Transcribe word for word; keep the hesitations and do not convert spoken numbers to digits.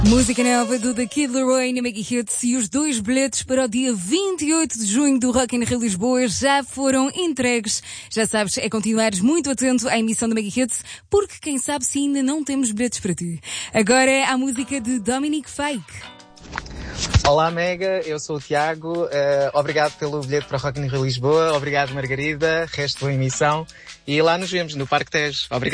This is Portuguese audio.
Música nova do The Kid Laroi na Mega Hits e os dois bilhetes para o dia vinte e oito de junho do Rock in Rio Lisboa já foram entregues. Já sabes, é continuares muito atento à emissão da Mega Hits, porque quem sabe se ainda não temos bilhetes para ti. Agora a música de Dominic Fike. Olá Mega, eu sou o Tiago, uh, obrigado pelo bilhete para Rock in Rio Lisboa, obrigado Margarida, resto da emissão e lá nos vemos no Parque Tejo. Obrigado.